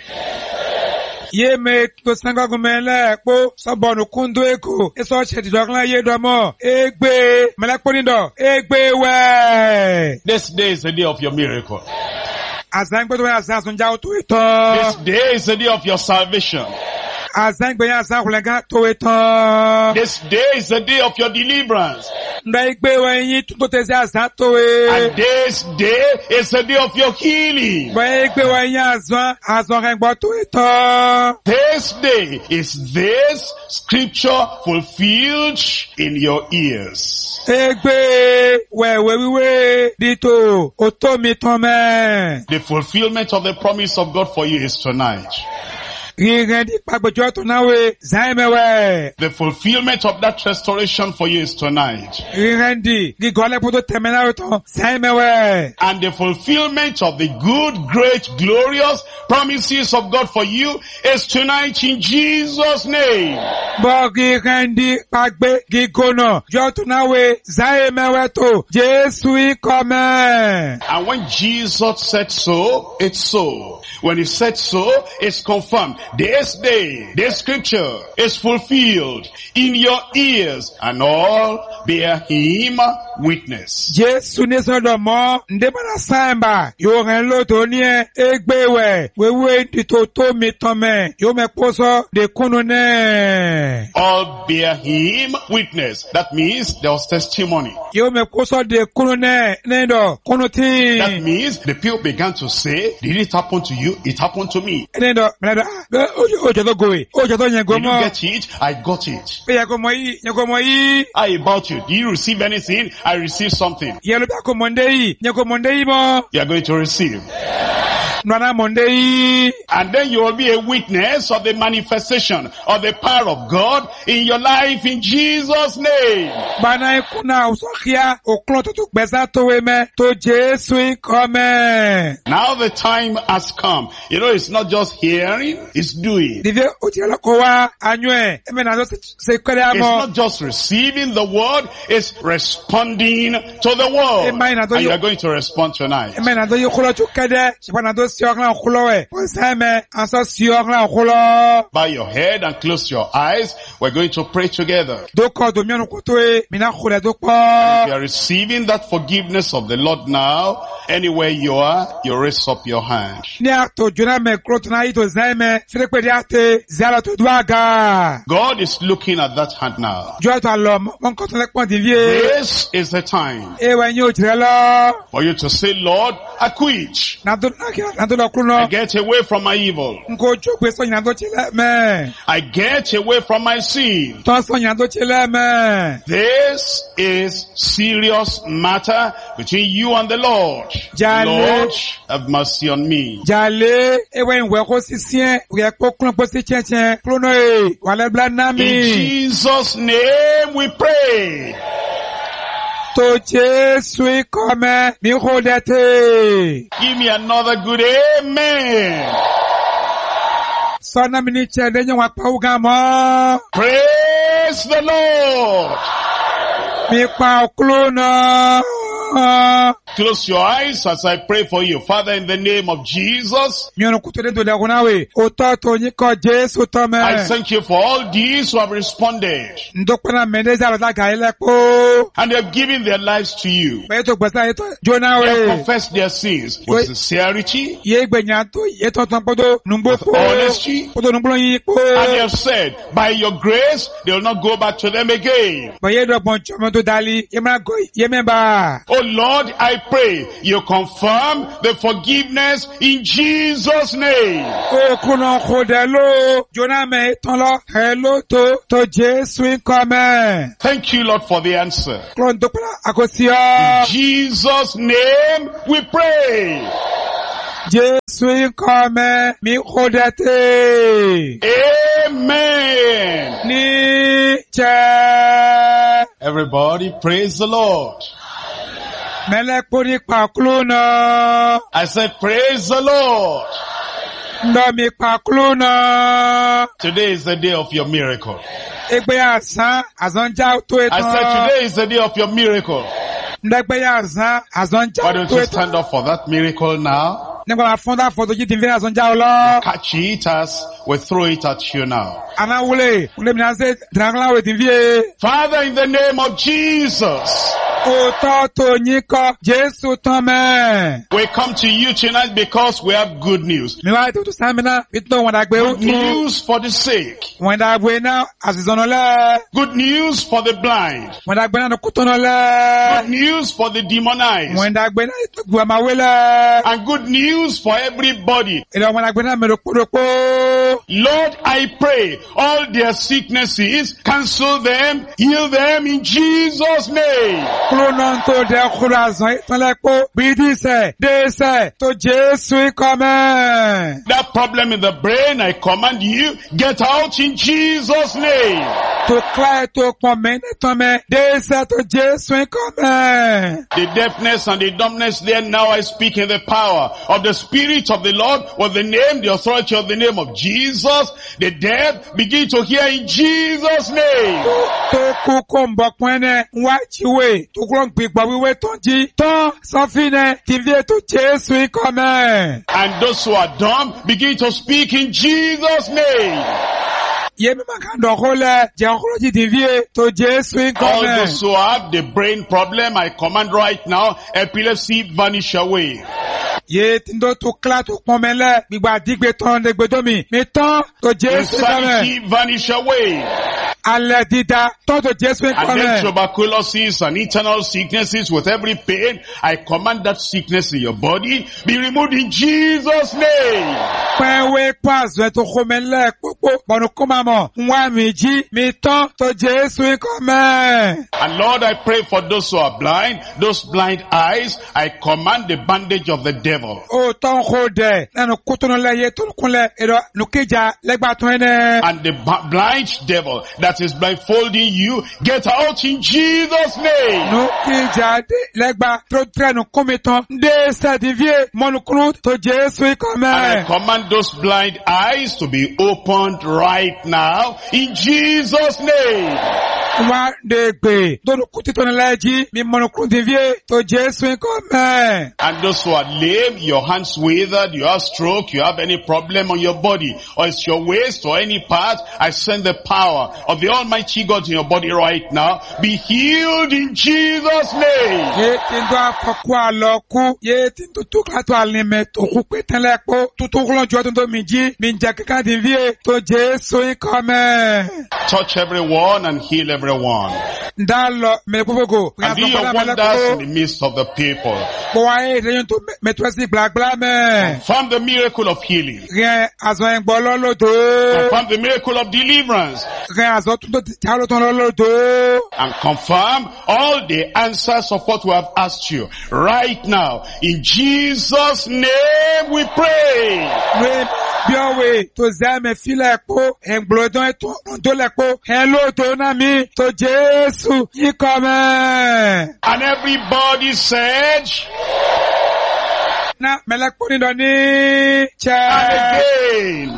Ye me to sinagogu mele, po, so bonu kundo ego, eso chedi dogla ye domo, egbe, melekpo nindo, egbe we. This day is the day of your miracle. Azangbe to azan sunja to eto. This day is the day of your salvation. Azangbe ya azan kulega to eto. This day is the day of your deliverance. Nda egbe we yin to te se azan to e. And this day is the day of your healing. Bo egbe we yin azan, azan rengbo to eto. This day is this scripture fulfilled in your ears. Egbe we we we we dito otomi tome. The fulfillment of the promise of God for you is tonight. Rirendi pagbojo to nawe zaimewe. The fulfillment of that restoration for you is tonight. Rirendi gigole puto temenawe to zaimewe. And the fulfillment of the good, great, glorious promises of God for you is tonight in Jesus' name. Bo rirendi pagbe gigono jo to nawe zaimewe to Jesu ikome. And when Jesus said so, it's so. When he said so, it's confirmed. This day, this scripture is fulfilled in your ears, and all bear him witness. Jesu ni sodo mo ndebana samba yo ren lo to ni egbewe wewe dito to mi tome yo me poso de kunu ne. All bear him witness. That means there was testimony. Yo me poso de kunu ne nendo kunu ti. That means the people began to say, did it happen to you? It happened to me. Nendo nendo ojo ojo to goe ojo to nyen go Did you mo. get it? I got it. Pe ya go mo yi nyen go mo yi. How about you? Did you receive anything? I received something. Ye lo ba ko monde yi nyen go monde yi mo. You are going to receive. Nwana monde yi. And then you will be a witness of the manifestation of the power of God in your life in Jesus' name. Bana ikuna usokia oklo to to gbesa to we me to Jesu ikome. Now the time has come. You know, it's not just hearing, it's doing. Divye otiela kowa anywe eme na se kwere It's amo. not just receiving the word, it's responding to the word. Amen. And you are going to respond tonight. Eme na do yokolo chukede, shipa na do siokla khulowe. Posame anso siokla khulo. Bow your head and close your eyes. We're going to pray together. Doko domiano kutoe mina khule If doko. you are receiving that forgiveness of the Lord now, anywhere you are, you raise up your hand. Ni ato juna me krotuna ito zeme. Firekwe diate zala to duaga. God is looking at that hand now. Jua to alom. Mon kontole kwa divye. This is the time Ewe nyo jirelo. for you to say, Lord, I quit. Nando nakira nando lo I kruno. get away from my evil. Nko chokwe so nando chile me. I get away from my sin. Ton so nando chile me. This is serious matter between you and the Lord. Jale. Lord, have mercy on me. Jale, ewe nwe ko sisien, uye ko klon ko si chen chen, klono e, wale bla In nami. Jesus' name we pray. To Jesu kome, mi hodete. Give me another good amen. So na mini chen denye wakpa ugamo. Praise the Lord. Mi kwa klono. Close your eyes as I pray for you. Father, in the name of Jesus, Mi ono kutode do le kunawe. Oto to niko Jesu tome. I thank you for all these who have responded Ndokwana mendeza la ga ile ko. and they have given their lives to you. Pe to gbesa eto They have jonawe. confessed their sins with sincerity Ye gbenya to ye to ton podo numbo with po. honesty. Podo numbo yin po. And they have said, by your grace, they will not go back to them again. Ba ye do bon chomo to dali, ye ma go, ye memba. Oh Lord, I pray you confirm the forgiveness in Jesus' name. O kuno khodelo, jona me ton lo, hello to to Jesu come. Thank you, Lord, for the answer. Klon do pala akosia. In Jesus' name we pray. Jesu come, mi khodete. Amen. Ni che. Everybody praise the Lord. Mele pori pa klona. I said praise the Lord. Ndo mi pa klona. Today is the day of your miracle. Egbe asan, azanja to I said etan. today is the day of your miracle. Ndegbe asan, azanja Why don't to you stand etan. up for that miracle now? Nígbà máa fún dáfọ́ tó jí ti ń fi àzọ́njá ọlọ́. Catch it as we throw it at you now. Àná wúlé, wúlé mi náà ṣe dìrángláwé ti ń fi e. Father, in the name of Jesus, Òótọ́ tó yín kọ́, Jésù tán mẹ́. we come to you tonight because we have good news. Mi wá ètò tó sámi náà, bí tó wọn dàgbé ó Good tún. news for the sick. Wọ́n dàgbé náà, àṣìṣọ́nà lẹ́. Good news for the blind. Wọ́n dàgbé náà, kútọ́nà lẹ́. Good news for the demonized. Wọ́n dàgbé náà, ìtọ́gbù àmàwé lẹ́. And good news for everybody. Ìlọ wọ́n dàgbé náà, mẹ́rọ kúròkó. Lord, I pray all their sicknesses, cancel them, heal them in Jesus' name. Kúrò náà tó dẹ kúrò àzọ́ ìtọ́lẹ́kó. Bídíṣẹ̀, déṣẹ̀, tó Jésù ikọ̀ mẹ́. That problem in the brain, I command you, get out in Jesus' name. To clear to come to me, they said to Jesu come. The deafness and the dumbness there, now I speak in the power of the Spirit of the Lord, with the name, the authority of the name of Jesus. The deaf begin to hear in Jesus' name. To kukumba kwene, wachiwe, to grong pigba wiwe tonji, to sofine, tivye to Jesu come. And those who are dumb begin to speak in Jesus' name. Yemi makando hole, jeholoji divye to Jesu All come. those who have the brain problem, I command right now, epilepsy vanish away. Ye tindo to kla to komele, bigba digbe ton de gbedomi, me ton to Jesu come. Insanity vanish away. Ale dida, ton to Jesu And then come. tuberculosis and internal sicknesses with every pain, I command that sickness in your body be removed in Jesus' name. Pẹ̀wé pàṣẹ tó kọmẹ́lẹ̀ púpọ̀ bọ̀nù kó máa mọ̀. Wọ́n mi jí mi tán tó Jésù ikọ̀ mẹ́. And Lord, I pray for those who are blind, those blind eyes, I command the bandage of the devil. Ó tán kó dẹ̀ lẹ́nu kútúnú lẹ́yẹ tó kúnlẹ̀ èrò nùkéjà lẹ́gbà tó ẹnẹ́. And the ba- blind devil that is blindfolding you, get out in Jesus' name. Nùkéjà lẹ́gbà tó tẹ̀nu kúmi tán. Ndé sẹ́dífíè mọ́nukúrú tó Jésù ikọ̀ And I mẹ́. command those blind eyes to be opened right now in Jesus' name. Wa de gbe. Dodo kuti to neleji. Mi monokun divie. To Jesu nkome. And those who are lame, your hands withered, you have stroke, you have any problem on your body, or it's your waist or any part, I send the power of the Almighty God in your body right now. Be healed in Jesus' name. Ye tindo afoku aloku. Ye tindo tuklato alime to kupe tenlepo. Tutukulon jwa tundo miji. Minja kika divie. To Jesu nkome. Touch everyone and heal everyone. Ndalo mekupoko. And do your wonders in the midst of the people. Boae reyon to metwesi black black me. Confirm the miracle of healing. Rien azo en bololo do. Confirm the miracle of deliverance. Rien azo tundo talo ton lolo do. And confirm all the answers of what we have asked you right now. In Jesus' name we pray. We biawe to zame file ko en blodon to do le ko hello to na mi to Jesu yi come. And everybody said, na melek poni do ni cha and again,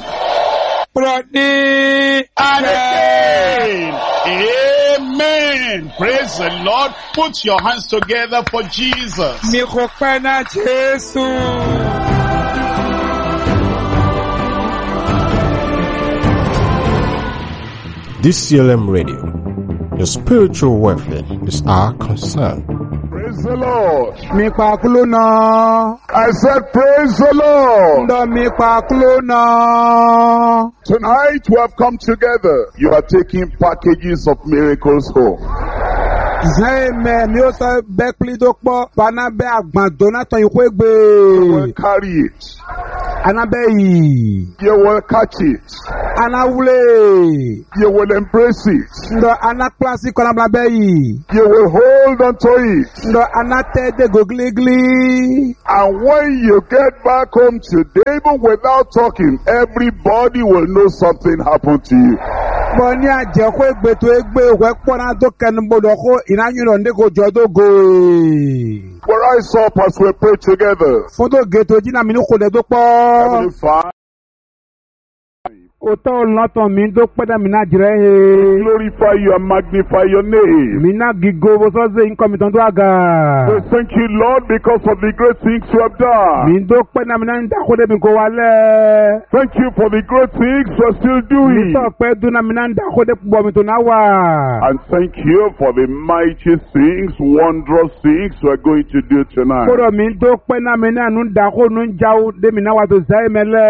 Broni and again. Amen. Praise the Lord. Put your hands together for Jesus. Mi khopa na Jesu. D C L M Radio, your spiritual welfare is our concern. Praise the Lord. Mi pa kulo na. I said, praise the Lord. Ndo mi pa kulo na. Tonight we have come together. You are taking packages of miracles home. Zeme mi o so be pli do po bana be agban donaton You ikwegbe. will carry it. Anabe yi. You will catch it. Anawule. You will embrace it. Ndo anaklasi kola blabe yi. You will hold on to it. Ndo anate de gogligli. And when you get back home today, even without talking, everybody will know something happened to you. Boni aje ko egbe to egbe we pona do ken bodo ko inanyuro nde ko jodo go. We'll rise up as we pray together. Foto geto jina mi ko de do po. Heavenly Father, Oto laton mi do peda mi na jire he. glorify you and magnify your name. Mi na gigo bo so ze inko mi ton do aga. We thank you, Lord, because of the great things you have done. Mi do peda mi na nda ko de bi ko wale. Thank you for the great things you are still Mi doing. to pe du na mi na nda ko de bo mi to na wa. And thank you for the mighty things, wondrous things we are going to do tonight. Koro mi do pe na mi na nu nda ko nu njaw de mi na wa to zai mele.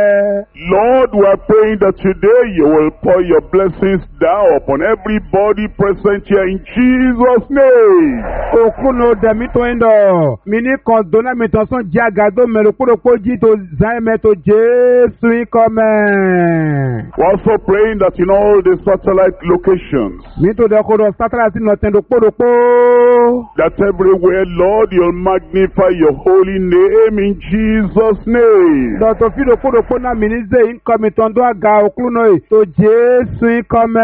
Lord, we are praying that today you will pour your blessings down upon everybody present here in Jesus' name. Okuno de mi to endo. Mi ni kon do na mi to son jagado me lo kuro poji to zai me to Jesu come. We're also praying that in all the satellite locations, Mi to de ko do satellite no tendo kuro po. that everywhere, Lord, you'll magnify your holy name in Jesus' name. Do to fi do kuro po na mi ni ze in come tondo aga okuno to Jesu come.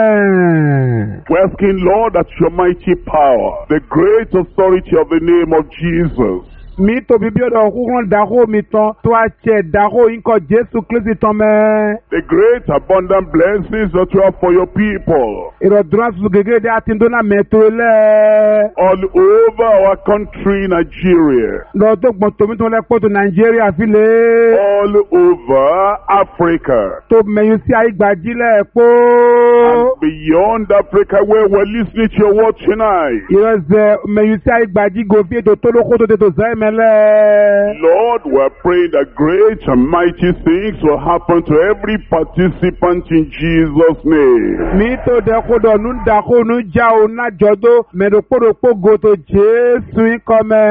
We're asking, Lord, that your mighty power, the great authority of the name of Jesus, Mi to bibi do okuno da ho mi ton to a che da ho in ko Jesu Christ ton me. the great abundant blessings that you have for your people Iro dran su gege de atindo na meto le. all over our country, Nigeria, Lo to gbon to mi to le po to Nigeria fi le. all over Africa, To meyu si ai gbaji le po. and beyond Africa, where we're listening to your word tonight. Iro ze meyu si ai gbaji go fi to to lo ko to de to zai mele. Lord, we're praying that great and mighty things will happen to every participant in Jesus' name. Mi to de ko do nu da ko nu ja o na jodo me do po do po go to Jesu come.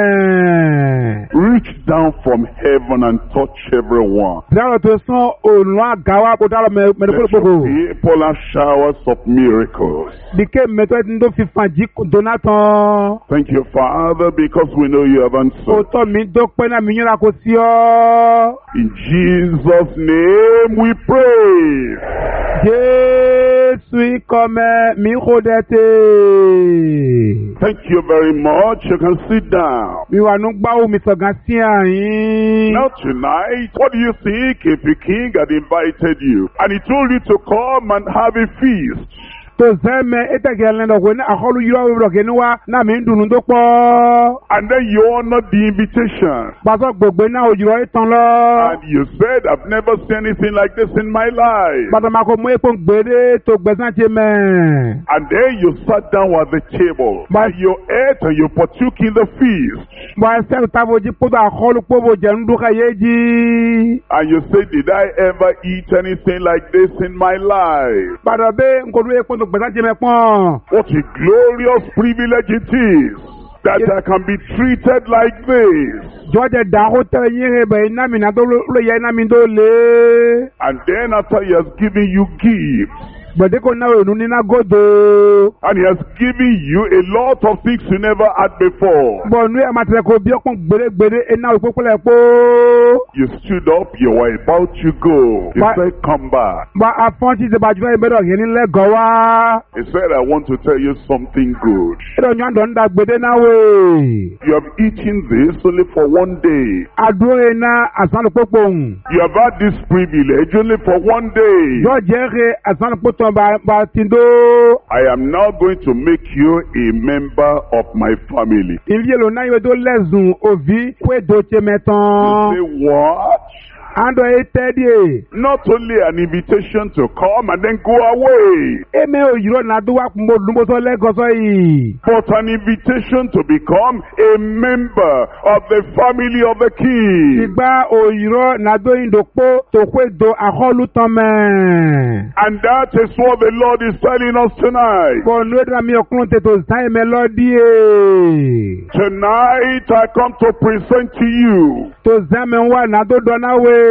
Reach down from heaven and touch everyone. Daro to son onu agawa ko daro me me do Let po do your po. people have showers of miracles. Dike me to ndo fi fanji Donatan. Thank you, Father, because we know you have answered. Oto mi do pe na mi yira ko si o. In Jesus' name we pray. Jesu come mi kodete. Thank you very much. You can sit down. Mi wa nu gba o mi so gan si ayin. Now tonight, what do you think if a king had invited you and he told you to come and have a feast? To zeme etegele no kwe na akolu yiro wuro ke ni wa na mi ndunu to po. And then you honor the invitation. Baso gbogbo na ojiro itan lo. And you said, I've never seen anything like this in my life. Bata ma ko mu epo gbede to gbesan che me. And then you sat down at the table. But and you ate and you partook in the feast. Ba se tabo ji podo akolu pobo je ndu ka yeji. And you said, did I ever eat anything like this in my life? Bata be nkodu epo to gbesan che me pon. What a glorious privilege it is that I can be treated like this. George Dahote yere be na mi na do lo ye na mi do le. And then after he has given you gifts, but they na we ni na godo. and he has given you a lot of things you never had before. But nu e ma tere ko bi okun gbere gbere e na opopole po. You stood up, you were about to go. He But- said, come back. Ba afonti se ba ju e bedo ye ni le go wa. He said, I want to tell you something good. E do nyan do nda gbede na we. You have eaten this only for one day. Adure na asan popon. You have had this privilege only for one day. George yere asan poton ba ba tindo. I am now going to make you a member of my family. Invie lo na yo do lezun ovi kwe do che You metan. say, what? Ando e tedie. Not only an invitation to come and then go away, Eme o yiro na do wa mo lumbo so le go so yi. but an invitation to become a member of the family of the king. Igba o yiro na do indokpo to kwe do akolu tome. And that is what the Lord is telling us tonight. Bo nu edra mi okun te to sai melody e. Tonight I come to present to you To zame wa na do do na we.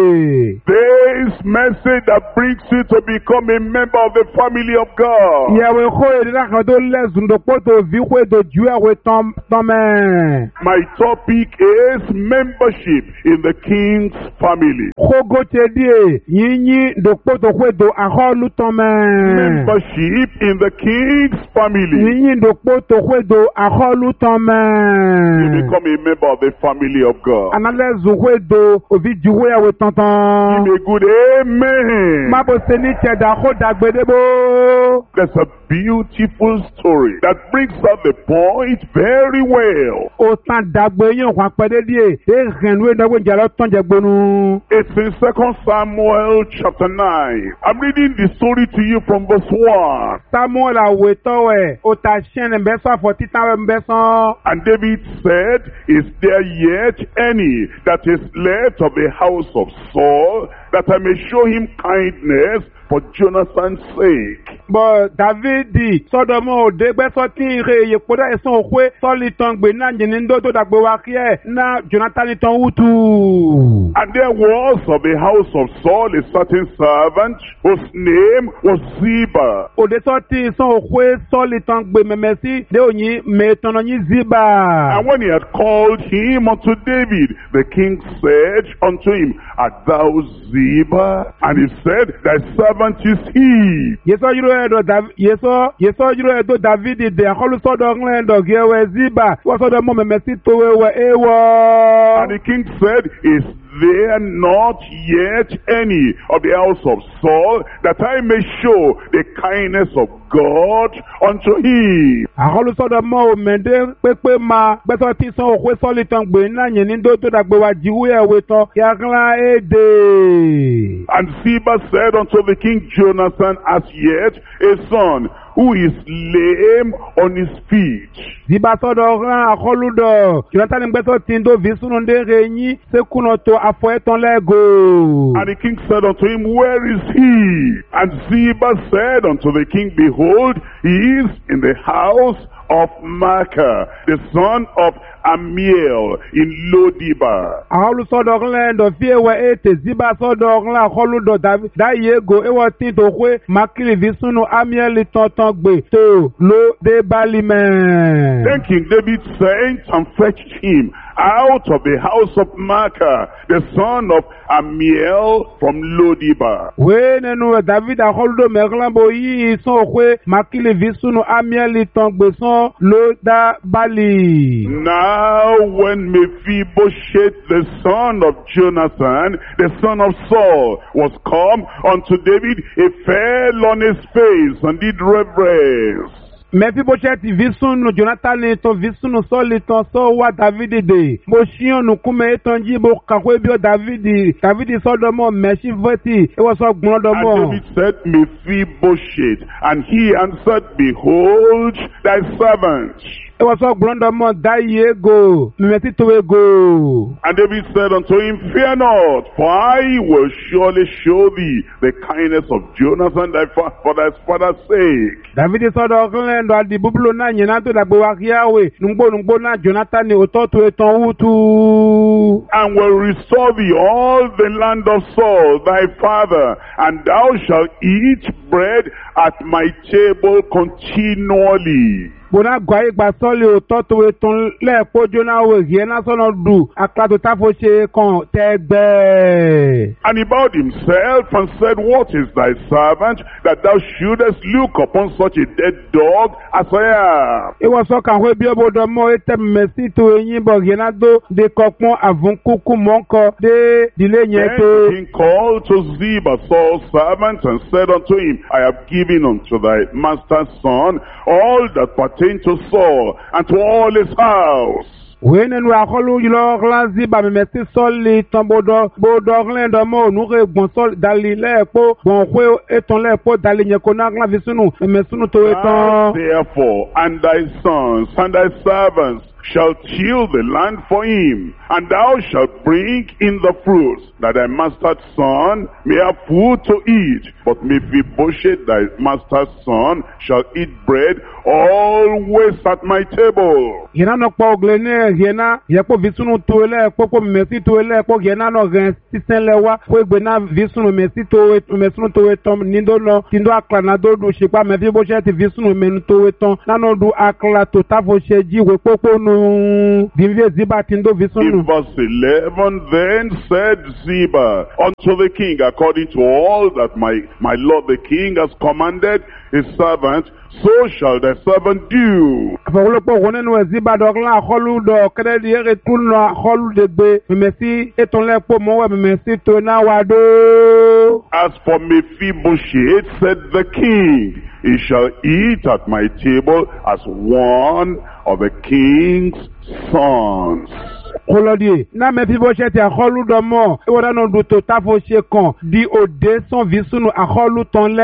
this message that brings you to become a member of the family of God. Ye we ko e ra kan do lezun dokpo to vi kwe do ju e we tom tome. My topic is membership in the king's family. Kogo te die yinyi dokpo to kwe do akolu tome. Membership in the king's family. Yinyi dokpo to kwe do akolu You tome. become a member of the family of God. Analezu kwe do ovi ju we we tonton. Give a good amen. Mabo se ni cheda ko dagbedebo. There's a beautiful story that brings out the point very well. O tan dagbe yin kwa pede die. E renwe ndagbe njalo tonje gbonu. It's in Second Samuel chapter nine. I'm reading the story to you from verse one. Samuel awetowe. O ta shen mbeso afoti tan mbeso. And David said, is there yet any that is left of the house of Saul, that I may show him kindness for Jonathan's sake? But Davidi Sodomo de gbeso tin re ye poda eson okwe soli ton gbe na njini ndo to dagbe wa kie na Jonathan ton wutu. And there was of the house of Saul a certain servant whose name was Ziba. O de so tin son okwe soli ton gbe memesi de onyi me tono nyi Ziba. And when he had called him unto David, the king said unto him, art thou Ziba? And he said, thy servant is he. Yeso yiro edo Dav yeso yeso yiro edo Davidi de akolu sodo nglendo gewe Ziba. Wo sodo mo memesi towe we ewo. And the king said, is there not yet any of the house of Saul, that I may show the kindness of God unto him? Akolu sodo mo mende pepe ma beso ti son okwe soli ton gbe na yin ni ndo to dagbe wa jiwu ewe ton yakla ede. And Ziba said unto the king, Jonathan as yet a son, who is lame on his feet. Ziba sodo ran akolu do. Jonathan beso tin do visunu nde reyin sekuno to afo eton lego. And the king said unto him, where is he? And Ziba said unto the king, behold, he is in the house of Micah, the son of Amiel, in Lodibar. Akolu sodo ran do fi ewe ete Ziba sodo ran akolu do David da yego ewo tin to kwe makili visunu Amiel tonton gbe to lo de balimen. Then King David sent and fetched him out of the house of Maacah, the son of Amiel from Lodibar. We nenu David a holdo merlambo yi son kwe makile visunu Amiel tongbeson Loda Bali. Now when Mephibosheth, the son of Jonathan, the son of Saul, was come unto David, he fell on his face and did reverence. Mephibosheth visunu Jonathan ton visunu Saul ton so wa David de. Mo shion nu kume ton ji bo kakwe bio David. David sodomo Meshivoti. It was so gnodomo. And David said, Mephibosheth, and he answered, behold thy servant. It was so gnodomo daiego. Mimeti toego. And David said unto him, fear not, for I will surely show thee the kindness of Jonathan thy fa for thy father's sake. David sodomo ndo adi bubulo na nyina to da gbo yawe nungbo nungbo na Jonathan ni ototo eton utu. And will restore thee all the land of Saul thy father, and thou shalt eat bread at my table continually. Bona gwaye gba soli ototo eton le pojo na we ye na sono du aklato tafo se kan tegbe. And he bowed himself and said, what is thy servant, that thou shouldest look upon such a dead dog as I am? It was so kan we bi obodo mo ete mesi to yin bo ye na do de kokpon avun kuku monko de dile yen Then to. he called to Ziba, Saul's servant, and said unto him, I have given unto thy master's son all that pertain to Saul and to all his house. We nenu akolu yilo glanzi ba mesi soli ton bodo bodo glendo mo nu re gbon sol dali le po bon kwe eton le po dali yen ko na glan visunu mesunu to Thou eton. therefore and thy sons and thy servants shall till the land for him, and thou shalt bring in the fruits, that thy master's son may have food to eat. But Mephibosheth, thy master's son, shall eat bread always at my table. Yena no po glene yena yepo visunu to le po po mesi to le po yena no gen sisen lewa po gbe na visunu mesi to mesunu to eton nindo no tindo akla na do do shipa Mephibosheth visunu menu to eton na no do akla to tafo sheji we popo no dinvie Ziba tindo visunu. In verse eleven, then said Ziba unto the king, according to all that my, my lord the king has commanded his servant, so shall the servant do. Afọwọ́lọ́pọ̀ wọn nínú Ziba dọ́gla akọlu dọ̀ kẹ́lẹ́dì eré tún lọ akọlu dègbé mímẹ́sí ètò lẹ́pọ̀ mọ́wẹ́ mímẹ́sí tó náà wá dó. As for Mephibosheth, said the king, he shall eat at my table as one of the king's sons. Kolodi na Mephibosheth akọlu dọmọ ewọda náà du tó táfo ṣe kàn di òde sàn visunu akọlu tán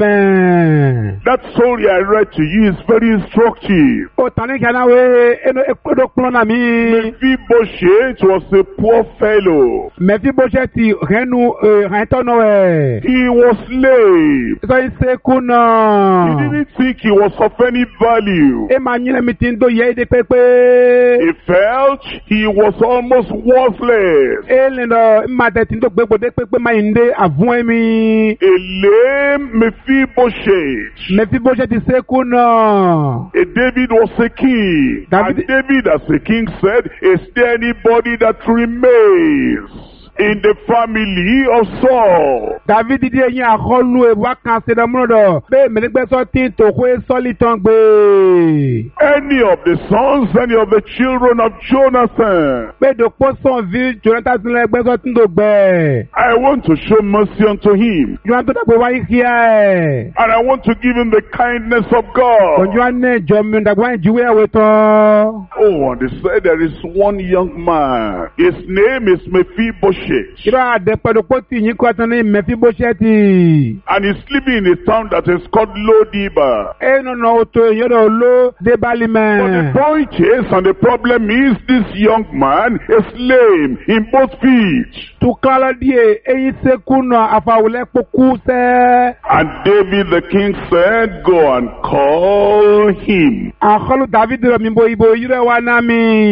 lẹ́ẹ̀mẹ́. That story I read to you is very instructive. O tani kana we eno ekodo klona mi. Mephibosheth was a poor fellow. Mephibosheth renu rentọnọ ẹ. He was lame. Sọ iseku He náà. didn't think he was of any value. E ma nyina mi ti ń do yẹ ede pépé. He felt he was almost worthless. Ele no mate ti ń do gbégbodé pépé ma ń dé àvún ẹ̀mí. A lame Mephibosheth. Mephibosheth iseku náà. A David was a king. David- And David as a king said, is there anybody that remains in the family of Saul? David di ẹyin akọlu ewu akanse dọmọdọ bẹẹ mẹlẹgbẹsọ tí tòkó sọlí tán gbé. Any of the sons, any of the children of Jonathan. Bẹẹ dòpọ̀ sàn vi Jonathan sílẹ̀ gbẹ́sọ tí tó gbẹ. I want to show mercy unto him. Jonathan dàgbé wáyé kíá ẹ̀. And I want to give him the kindness of God. Kọjú àná ìjọ mi dàgbé wáyé jíwé ẹ̀wẹ̀ tán. Oh, and they said there is one young man. His name is Mephibosheth. Irọ́ àdẹ́pẹ̀dọ́pọ̀ tí yín kọ́ tán ní Mephibosheth. And he's living in a town that is called Lodibar. Ẹ nọ̀nà òtò ìyọ́dọ̀ ló débálí But the mẹ́. point is, and the problem is, this young man is lame in both feet. Tukala díẹ̀ eyín sẹ́kù náà àfàwùlẹ̀ kpókú sẹ́. And David the king said, go and call him. Àkọlù David rẹ̀ mi bo ibo yúrẹ̀ wá náà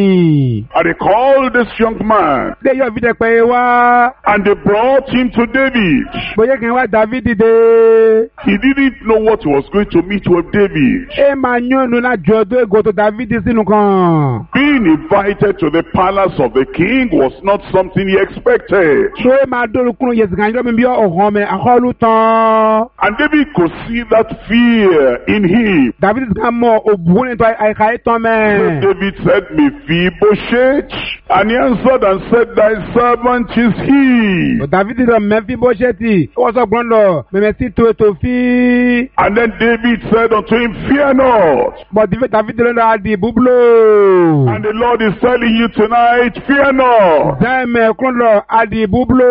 mi. And they called this young man. Dé yọ̀ fi dẹ̀ pẹ́ wá. And they brought him to David. Bóyá kí n wá David dé. He didn't know what he was going to meet with David. Ẹ máa yán nu lájọ ọdún ègò tó David sínú kan. Being invited to the palace of the king was not something he expected. Ṣé ẹ máa dóru kúrò yẹ̀sìn kan yọ mi bí ọ̀hún mi àkọlù tán. And David could see that fear in him. David kan mọ òbúrò ní tó àìkà ìtàn mẹ́. David said, Mephibosheth. And he answered and said, thy servant is he. David lọ Mephibosheth. Wọ́n sọ gbọ́n lọ mẹ̀mẹ́ sí tó ètò fi. And then David said unto him, fear not. But David lọ lọ adi búblò. And the Lord is telling you tonight, fear not. Dẹ́mẹ̀ kún lọ adi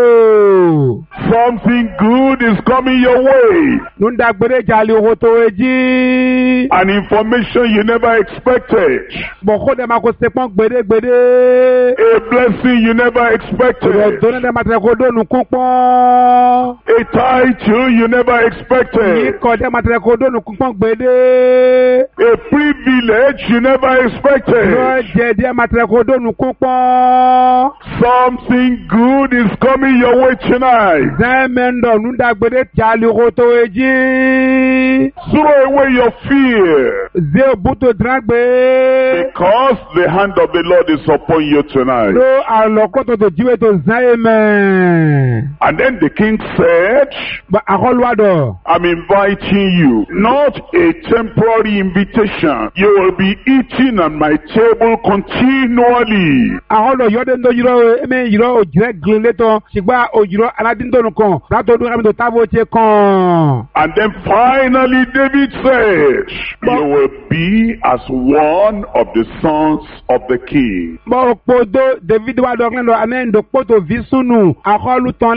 búblò. Something good is coming your way. Nunda gbèrè jàlè owó tó ejì. An information you never expected. Bọ̀kọ́ dẹ̀ máa kó sepọ́n gbèrè gbèrè. A blessing you never expected. Ìrọ̀dọ́nà dẹ̀ máa tẹ̀lé kó dónú kún pọ́n. A title you never expected. Ìkọ̀ dẹ̀ máa tẹ̀lé kó dónú kún pọ́n gbèrè. A privilege you never expected. Ìrọ̀jẹ̀ dẹ̀ máa tẹ̀lé kó dónú kún pọ́n. Something good is coming your way tonight. Dẹ́mẹ̀ndọ̀ nunda gbèrè jàlè owó tó ejì. Throw away your fear. Zé buto dragbe. Because the hand of the Lord is upon you tonight. Lo àlọ́kọ́tò tó jíwé tó záyé mẹ́. And then the king said, Ba àkọlùwàdọ̀. I'm inviting you, not a temporary invitation. You will be eating on my table continually. Àkọlù yọ́dẹ̀ ń tó yírọ̀ ẹ̀mẹ́ yírọ̀ òjìrẹ́ gílẹ̀ létọ́. Ṣùgbọ́n òjìrọ̀ aládìndónù kan. Látọ̀dún àmì tó tábò ṣe kan. And then finally David said, you will be as one of the sons of the king. Bọ́ òpòdó David wà dọ́gbọ́n lọ àmì ìdòpótò vísùnù. Àkọlù tán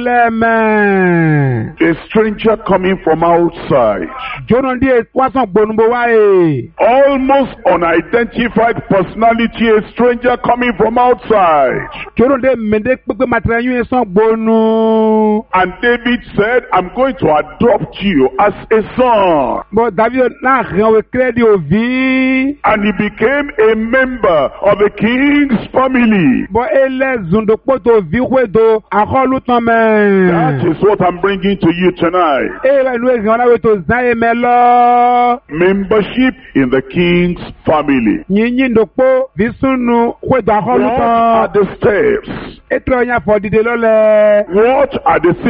lẹ́ẹ̀mẹ́. A stranger coming from outside. Jóná díẹ̀ wásán gbónúbó wáyé. Almost unidentified personality, a stranger coming from outside. Jóná díẹ̀ mẹ́ndé pípé màtìrẹ́ yún ẹ̀sán gbónú. And David said, I'm going to adopt you as a son. Bọ́ David náà rìn òwe kírẹ́dì òbí. And he became a member of the king's family. Bọ́ ilẹ̀ zùndòpótò víwédo àkọlù tán mẹ́. That is what I'm bringing to you tonight. Èrè ìlú ègàn ọ̀làwé tó záyé mẹ́ lọ. Membership in the king's family. Yìnyín dòpó vísùnù wédo àkọlù What tán. are the steps? Ètò ọ̀yàn fọ̀dìdè lọ́lẹ̀. What are the things